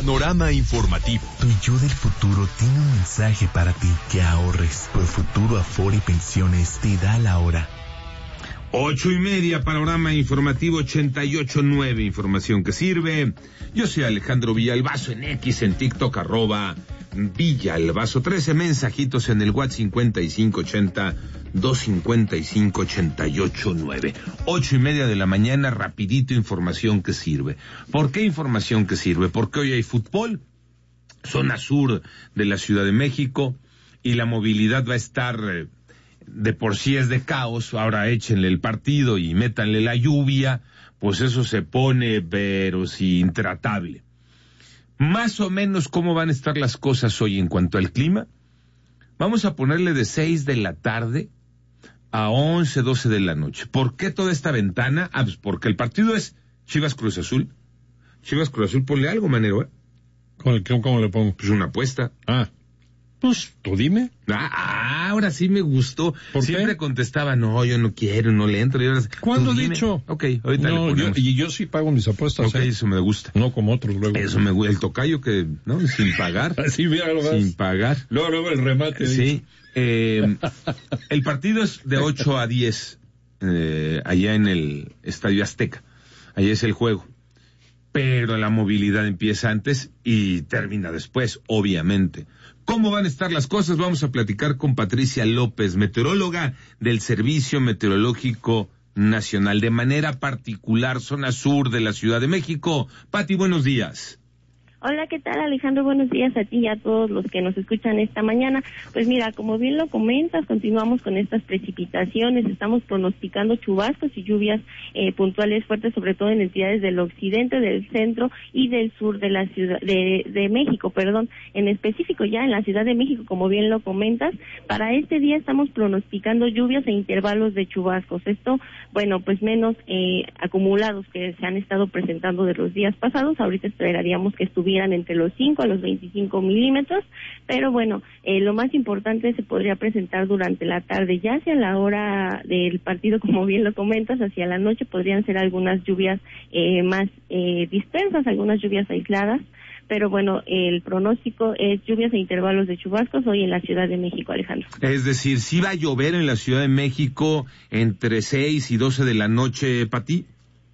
Panorama informativo. Tu yo del futuro tiene un mensaje para ti. Que ahorres. Profuturo Afore y Pensiones te da la hora. 8:30, Panorama informativo 88.9, información que sirve. Yo soy Alejandro Villalbazo en X, en TikTok, @Villalbazo. 13 mensajitos en el WhatsApp 5580-255-88.9. 8:30 de la mañana, rapidito, información que sirve. ¿Por qué información que sirve? Porque hoy hay fútbol, zona sur de la Ciudad de México, y la movilidad va a estar... de por sí es de caos, ahora échenle el partido y métanle la lluvia, pues eso se pone, pero sí, intratable. Más o menos, ¿cómo van a estar las cosas hoy en cuanto al clima? Vamos a ponerle de 6 de la tarde a 11, 12 de la noche. ¿Por qué toda esta ventana? Pues porque el partido es Chivas Cruz Azul. Chivas Cruz Azul, ponle algo, Manero, ¿eh? ¿Cómo le pongo? Pues una apuesta. Pues, tú dime. Ahora sí me gustó. Siempre contestaba, no, yo no quiero, no le entro. ¿Cuándo he dicho? Ok, ahorita le ponemos. Yo sí pago mis apuestas. Ok, eso me gusta. No como otros luego. Eso me gusta. El tocayo que, ¿no? Sin pagar. Sí, mira, sin pagar. Luego el remate. Sí. El partido es de 8 a 10, allá en el Estadio Azteca. Allá es el juego. Pero la movilidad empieza antes y termina después, obviamente. ¿Cómo van a estar las cosas? Vamos a platicar con Patricia López, meteoróloga del Servicio Meteorológico Nacional, de manera particular, zona sur de la Ciudad de México. Pati, buenos días. Hola, ¿qué tal, Alejandro? Buenos días a ti y a todos los que nos escuchan esta mañana. Pues mira, como bien lo comentas, continuamos con estas precipitaciones, estamos pronosticando chubascos y lluvias puntuales fuertes, sobre todo en entidades del occidente, del centro y del sur de la ciudad de México, en específico ya en la Ciudad de México, como bien lo comentas. Para este día estamos pronosticando lluvias e intervalos de chubascos. Esto, bueno, pues menos acumulados que se han estado presentando de los días pasados. Ahorita esperaríamos que estuvieran entre los 5 a los 25 milímetros, pero bueno, lo más importante se podría presentar durante la tarde, ya hacia la hora del partido, como bien lo comentas, hacia la noche podrían ser algunas lluvias más dispersas, algunas lluvias aisladas, pero bueno, el pronóstico es lluvias e intervalos de chubascos hoy en la Ciudad de México, Alejandro. Es decir, ¿sí va a llover en la Ciudad de México entre 6 y 12 de la noche, Pati?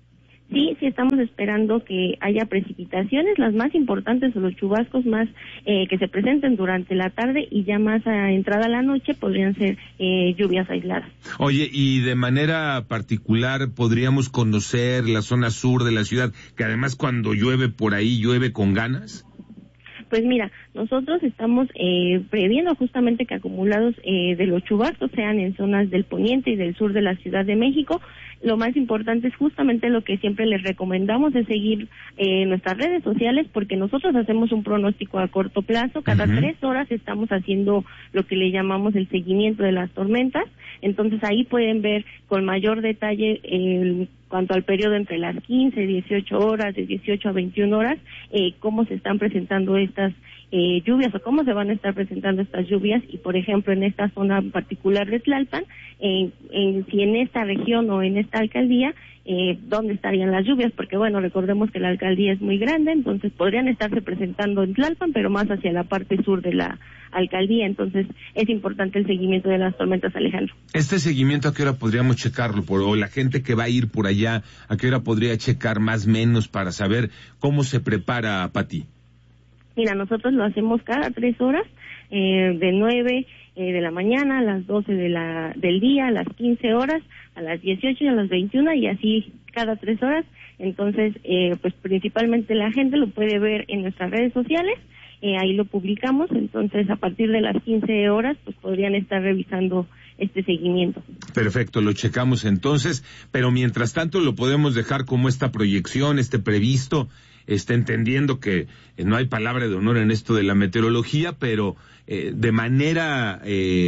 Sí, estamos esperando que haya precipitaciones, las más importantes o los chubascos más que se presenten durante la tarde, y ya más a entrada la noche podrían ser lluvias aisladas. Oye, y de manera particular podríamos conocer la zona sur de la ciudad, que además cuando llueve por ahí llueve con ganas. Pues mira, nosotros estamos previendo justamente que acumulados de los chubascos sean en zonas del poniente y del sur de la Ciudad de México. Lo más importante es justamente lo que siempre les recomendamos, es seguir nuestras redes sociales, porque nosotros hacemos un pronóstico a corto plazo. Cada 3 horas estamos haciendo lo que le llamamos el seguimiento de las tormentas. Entonces ahí pueden ver con mayor detalle cuanto al periodo entre las 15 y 18 horas, de 18 a 21 horas, cómo se están presentando estas lluvias o cómo se van a estar presentando estas lluvias. Y por ejemplo, en esta zona particular de Tlalpan, si en esta región o en esta alcaldía, dónde estarían las lluvias, porque bueno, recordemos que la alcaldía es muy grande, entonces podrían estarse presentando en Tlalpan, pero más hacia la parte sur de la alcaldía. Entonces es importante el seguimiento de las tormentas, Alejandro. Este seguimiento, ¿a qué hora podríamos checarlo? O la gente que va a ir por allá, ¿a qué hora podría checar más o menos para saber cómo se prepara, Pati? Mira, nosotros lo hacemos cada 3 horas, de 9 de la mañana a las 12 del día, a las 15 horas, a las 18 y a las 21, y así cada 3 horas. Entonces, pues principalmente la gente lo puede ver en nuestras redes sociales, ahí lo publicamos. Entonces a partir de las 15 horas pues podrían estar revisando este seguimiento. Perfecto, lo checamos entonces, pero mientras tanto lo podemos dejar como esta proyección, previsto, entendiendo que no hay palabra de honor en esto de la meteorología, pero de manera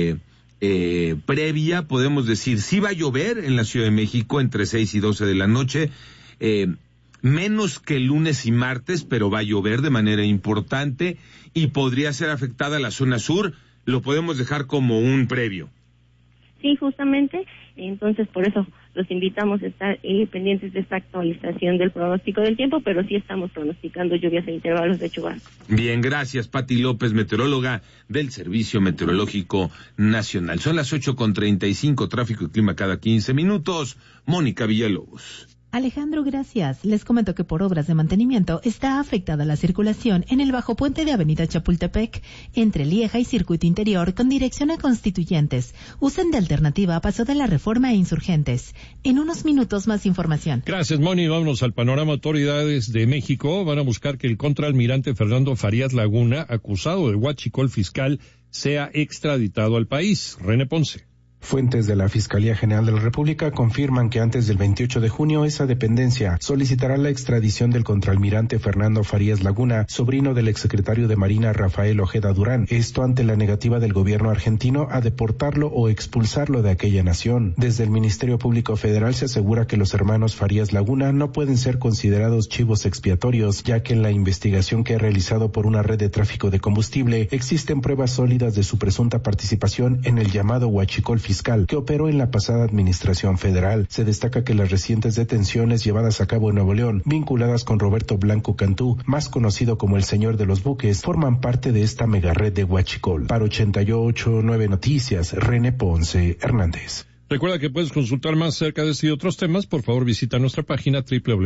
previa podemos decir, sí va a llover en la Ciudad de México entre 6 y 12 de la noche, menos que lunes y martes, pero va a llover de manera importante y podría ser afectada la zona sur. Lo podemos dejar como un previo. Sí, justamente, entonces por eso los invitamos a estar pendientes de esta actualización del pronóstico del tiempo, pero sí estamos pronosticando lluvias e intervalos de chubascos. Bien, gracias, Pati López, meteoróloga del Servicio Meteorológico Nacional. Son las 8:35, tráfico y clima cada 15 minutos. Mónica Villalobos. Alejandro, gracias. Les comento que por obras de mantenimiento está afectada la circulación en el bajo puente de Avenida Chapultepec, entre Lieja y Circuito Interior, con dirección a Constituyentes. Usen de alternativa a Paso de la Reforma e Insurgentes. En unos minutos más información. Gracias, Moni. Vámonos al panorama. Autoridades de México van a buscar que el contraalmirante Fernando Farías Laguna, acusado de huachicol fiscal, sea extraditado al país. René Ponce. Fuentes de la Fiscalía General de la República confirman que antes del 28 de junio esa dependencia solicitará la extradición del contraalmirante Fernando Farías Laguna, sobrino del exsecretario de Marina Rafael Ojeda Durán, esto ante la negativa del gobierno argentino a deportarlo o expulsarlo de aquella nación. Desde el Ministerio Público Federal se asegura que los hermanos Farías Laguna no pueden ser considerados chivos expiatorios, ya que en la investigación que ha realizado por una red de tráfico de combustible existen pruebas sólidas de su presunta participación en el llamado huachicol fiscal que operó en la pasada administración federal. Se destaca que las recientes detenciones llevadas a cabo en Nuevo León, vinculadas con Roberto Blanco Cantú, más conocido como el Señor de los Buques, forman parte de esta megared de huachicol. Para 88.9 Noticias, René Ponce Hernández. Recuerda que puedes consultar más acerca de este y otros temas. Por favor, visita nuestra página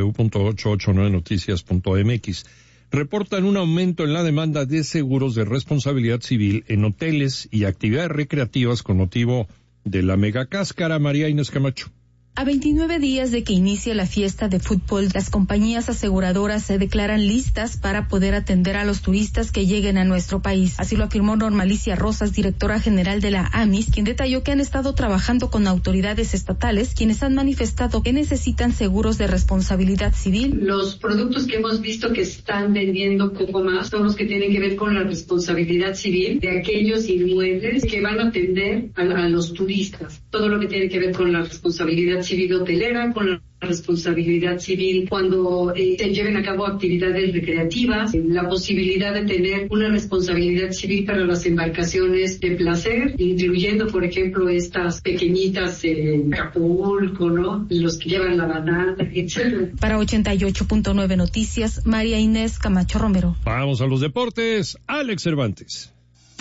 www.889noticias.mx. Reportan un aumento en la demanda de seguros de responsabilidad civil en hoteles y actividades recreativas con motivo de la megacáscara. María Inés Camacho. A 29 días de que inicie la fiesta de fútbol, las compañías aseguradoras se declaran listas para poder atender a los turistas que lleguen a nuestro país. Así lo afirmó Normalicia Rosas, directora general de la AMIS, quien detalló que han estado trabajando con autoridades estatales, quienes han manifestado que necesitan seguros de responsabilidad civil. Los productos que hemos visto que están vendiendo poco más son los que tienen que ver con la responsabilidad civil de aquellos inmuebles que van a atender a los turistas. Todo lo que tiene que ver con la responsabilidad civil hotelera, con la responsabilidad civil cuando se lleven a cabo actividades recreativas, la posibilidad de tener una responsabilidad civil para las embarcaciones de placer, incluyendo, por ejemplo, estas pequeñitas en Acapulco, ¿no? Los que llevan la banana, etc. Para 88.9 Noticias, María Inés Camacho Romero. Vamos a los deportes. Alex Cervantes.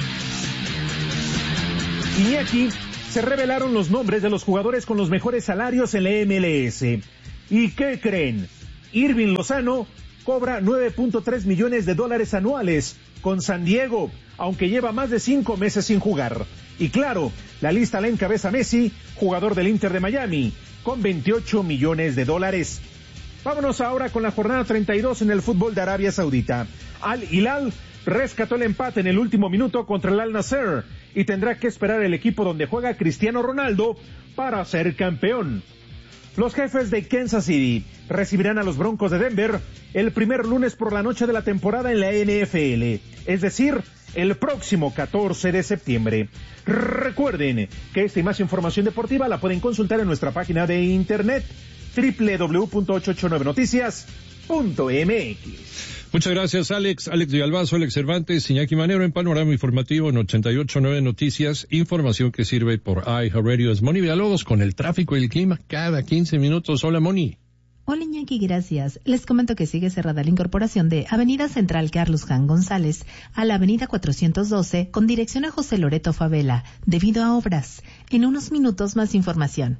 Iñaki, se revelaron los nombres de los jugadores con los mejores salarios en la MLS. ¿Y qué creen? Irving Lozano cobra $9.3 millones anuales con San Diego, aunque lleva más de 5 meses sin jugar. Y claro, la lista la encabeza Messi, jugador del Inter de Miami, con $28 millones. Vámonos ahora con la jornada 32 en el fútbol de Arabia Saudita. Al Hilal rescató el empate en el último minuto contra el Al Nassr y tendrá que esperar el equipo donde juega Cristiano Ronaldo para ser campeón. Los jefes de Kansas City recibirán a los Broncos de Denver el primer lunes por la noche de la temporada en la NFL, es decir, el próximo 14 de septiembre. Recuerden que esta y más información deportiva la pueden consultar en nuestra página de internet www.889noticias.mx. Muchas gracias, Alex. Alex Villalbazo, Alex Cervantes, Iñaki Manero en Panorama Informativo en 88.9 Noticias. Información que sirve por iHeartRadio. Es Moni Villalobos con el tráfico y el clima cada 15 minutos. Hola, Moni. Hola, Iñaki, gracias. Les comento que sigue cerrada la incorporación de Avenida Central Carlos Jan González a la Avenida 412 con dirección a José Loreto Favela debido a obras. En unos minutos más información.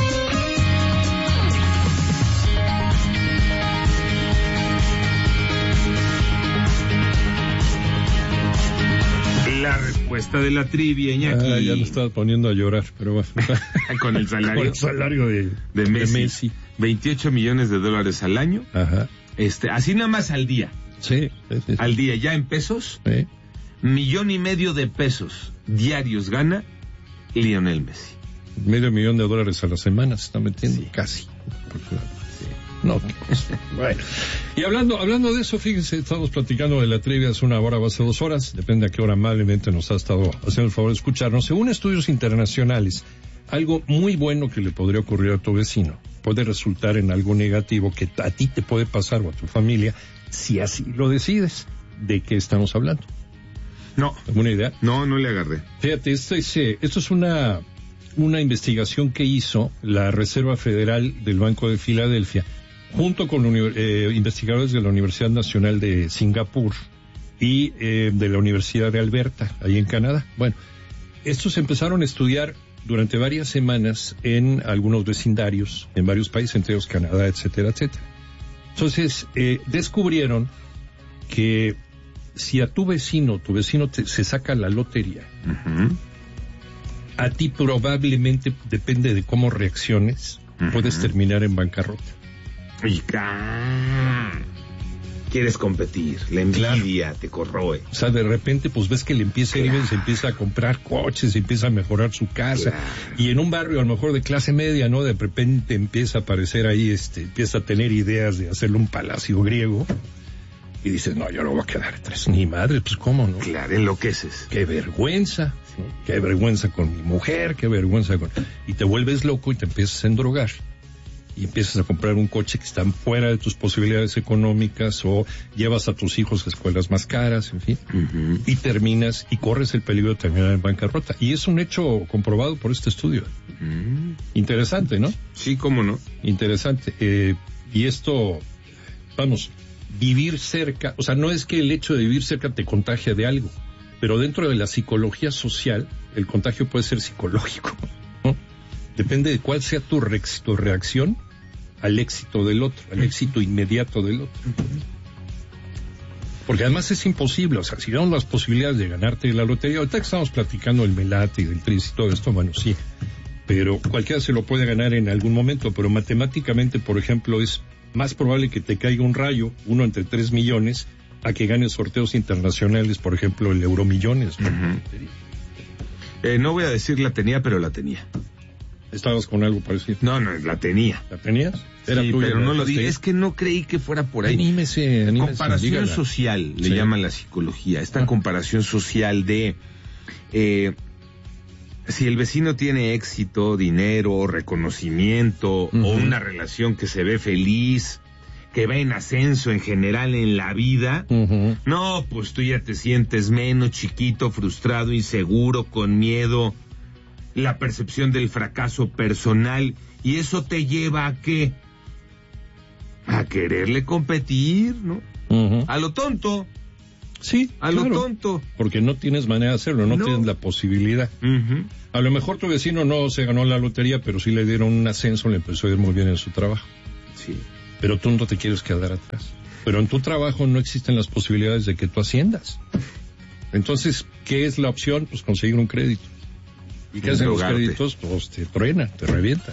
La respuesta de la trivia, Iñaki. Ya lo estaba poniendo a llorar, pero bueno. Con el salario. Con el salario de Messi. $28 millones al año. Ajá. Así nada más al día. Sí. Al día, ya en pesos. Sí. $1.500.000 de pesos diarios gana Lionel Messi. $500,000 a la semana se está metiendo. Sí. Casi. Sí. No, bueno. Y hablando de eso, fíjense, estamos platicando de la trivia hace una hora o hace 2 horas, depende a qué hora amablemente nos ha estado haciendo el favor de escucharnos. Según estudios internacionales, algo muy bueno que le podría ocurrir a tu vecino puede resultar en algo negativo que a ti te puede pasar o a tu familia, si así lo decides. ¿De qué estamos hablando? No. ¿Alguna idea? No le agarré. Fíjate, esto es una una investigación que hizo la Reserva Federal del Banco de Filadelfia, junto con investigadores de la Universidad Nacional de Singapur y de la Universidad de Alberta, ahí en Canadá. Bueno, estos empezaron a estudiar durante varias semanas en algunos vecindarios, en varios países, entre ellos Canadá, etcétera, etcétera. Entonces, descubrieron que si a tu vecino se saca la lotería, a ti probablemente, depende de cómo reacciones, puedes terminar en bancarrota. Quieres competir, la envidia te corroe. O sea, de repente, pues ves que le empieza a ir, se empieza a comprar coches, se empieza a mejorar su casa, y en un barrio a lo mejor de clase media, ¿no? De repente empieza a aparecer ahí, empieza a tener ideas de hacerle un palacio griego, y dices, no, yo no voy a quedar atrás. Ni madre, pues cómo, ¿no? Claro, enloqueces. Qué vergüenza, ¿no? Qué vergüenza con mi mujer, qué vergüenza con... Y te vuelves loco y te empiezas a endrogar. Y empiezas a comprar un coche que está fuera de tus posibilidades económicas, o llevas a tus hijos a escuelas más caras, en fin, y terminas y corres el peligro de terminar en bancarrota. Y es un hecho comprobado por este estudio. Interesante, ¿no? Sí, cómo no. Interesante. Y esto, vamos, vivir cerca, o sea, no es que el hecho de vivir cerca te contagie de algo, pero dentro de la psicología social, el contagio puede ser psicológico, ¿no? Depende de cuál sea tu reacción al éxito del otro, al éxito inmediato del otro. Porque además es imposible, o sea, si damos las posibilidades de ganarte la lotería, ahorita que estamos platicando del melate y del tris y todo esto, bueno, sí, pero cualquiera se lo puede ganar en algún momento, pero matemáticamente, por ejemplo, es más probable que te caiga un rayo, 1 entre 3 millones, a que ganes sorteos internacionales, por ejemplo, el Euromillones, ¿no? No voy a decir la tenía, pero la tenía. ¿Estabas con algo parecido? No, la tenía. ¿La tenías? Era sí, tuya, pero no lo dije. Es que no creí que fuera por ahí. Anímese. Comparación dígala. social, le llaman la psicología. Esta comparación social de... si el vecino tiene éxito, dinero, reconocimiento, o una relación que se ve feliz, que va en ascenso en general en la vida, no, pues tú ya te sientes menos, chiquito, frustrado, inseguro, con miedo, la percepción del fracaso personal, y eso te lleva a ¿qué? A quererle competir, ¿no? A lo tonto. Sí, a lo tonto. Porque no tienes manera de hacerlo, no tienes la posibilidad. A lo mejor tu vecino no se ganó la lotería, pero sí le dieron un ascenso, le empezó a ir muy bien en su trabajo. Sí. Pero tú no te quieres quedar atrás. Pero en tu trabajo no existen las posibilidades de que tú asciendas. Entonces, ¿qué es la opción? Pues conseguir un crédito. ¿Y qué hacen los créditos? Pues te truena, te revienta.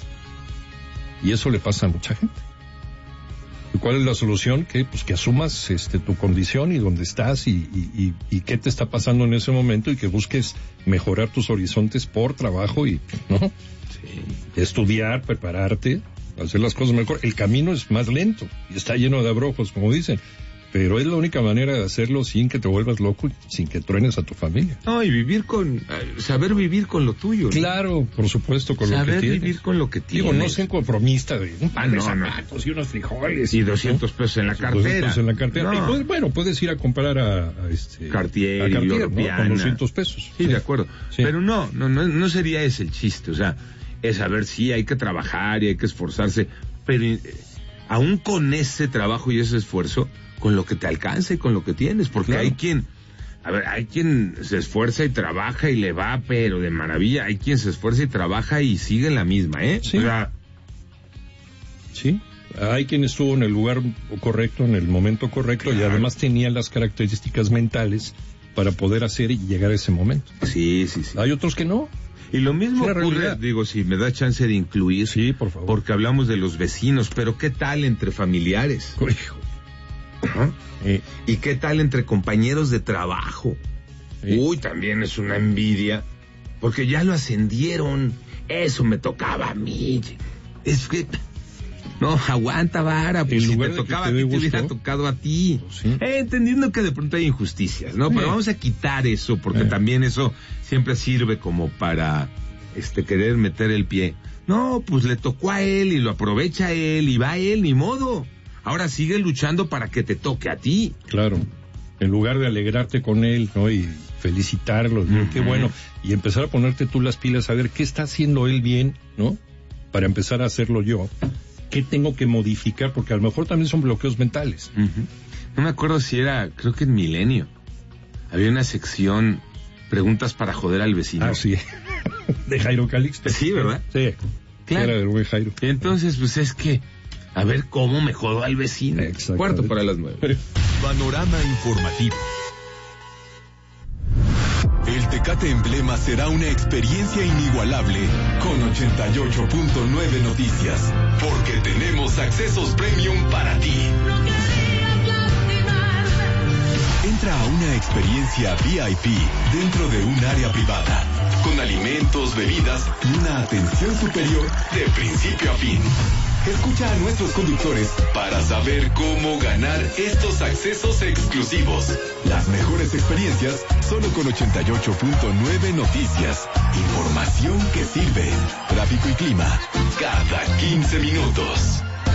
Y eso le pasa a mucha gente. ¿Y cuál es la solución? Que pues que asumas tu condición y dónde estás y qué te está pasando en ese momento, y que busques mejorar tus horizontes por trabajo y, ¿no? Sí. Estudiar, prepararte, hacer las cosas mejor. El camino es más lento y está lleno de abrojos, como dicen, pero es la única manera de hacerlo sin que te vuelvas loco y sin que truenes a tu familia. No, y saber vivir con lo tuyo, ¿no? Claro, por supuesto, con lo que tienes. Saber vivir con lo que tienes. Digo, no ser conformista de un par de zapatos y unos frijoles. Y 200 pesos en la cartera. 200 pesos en la cartera. No. Y pues, puedes ir a comprar a Cartier, ¿no? Con 200 pesos. Sí, de acuerdo. Sí. Pero no sería ese el chiste, o sea, es saber si hay que trabajar y hay que esforzarse, pero aún con ese trabajo y ese esfuerzo, con lo que te alcance, con lo que tienes, porque hay quien se esfuerza y trabaja y le va, pero de maravilla. Hay quien se esfuerza y trabaja y sigue en la misma, Sí. O sea, sí. Hay quien estuvo en el lugar correcto, en el momento correcto, y además tenía las características mentales para poder hacer y llegar a ese momento. Sí. Hay otros que no. Y lo mismo ocurre, digo, si me da chance de incluir. Sí, por favor. Porque hablamos de los vecinos, pero ¿qué tal entre familiares? Hijo. ¿Y qué tal entre compañeros de trabajo? Uy, también es una envidia, porque ya lo ascendieron. Eso me tocaba a mí. Es que no, aguanta vara, pues si te tocaba a ti, te hubiera tocado a ti. Sí. Entendiendo que de pronto hay injusticias, ¿no? Pero vamos a quitar eso, porque también eso siempre sirve como para querer meter el pie. No, pues le tocó a él y lo aprovecha él y va él, ni modo. Ahora sigue luchando para que te toque a ti. Claro. En lugar de alegrarte con él, ¿no? Y felicitarlo, ¿no? Qué bueno. Y empezar a ponerte tú las pilas a ver qué está haciendo él bien, ¿no? Para empezar a hacerlo yo. ¿Qué tengo que modificar? Porque a lo mejor también son bloqueos mentales. No me acuerdo si era, creo que en Milenio. Había una sección, preguntas para joder al vecino. Ah, sí. De Jairo Calixto. Sí, ¿verdad? Sí. Claro. Era del buen Jairo. Y entonces, pues es que, a ver cómo me jodo al vecino. 8:45. Panorama informativo. El Tecate Emblema será una experiencia inigualable con 88.9 Noticias, porque tenemos accesos premium para ti. Entra a una experiencia VIP dentro de un área privada, con alimentos, bebidas y una atención superior de principio a fin. Escucha a nuestros conductores para saber cómo ganar estos accesos exclusivos. Las mejores experiencias solo con 88.9 Noticias. Información que sirve. Tráfico y clima cada 15 minutos.